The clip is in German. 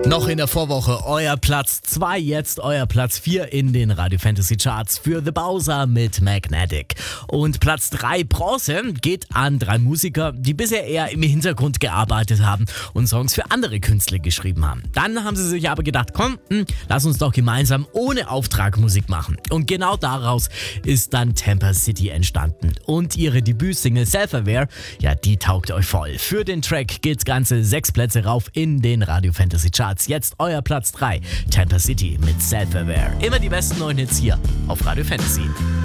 Noch in der Vorwoche euer Platz 2, jetzt euer Platz 4 in den Radio Fantasy Charts für The Bowser mit Magnetic. Und Platz 3 Bronze geht an 3 Musiker, die bisher eher im Hintergrund gearbeitet haben und Songs für andere Künstler geschrieben haben. Dann haben sie sich aber gedacht, komm, lass uns doch gemeinsam ohne Auftrag Musik machen. Und genau daraus ist dann Tampa City entstanden. Und ihre Debütsingle Self-Aware, ja, die taugt euch voll. Für den Track geht's ganze 6 Plätze rauf in den Radio Fantasy Charts. Jetzt euer Platz 3, Tampa City mit Self-Aware. Immer die besten neuen Hits hier auf Radio Fantasy.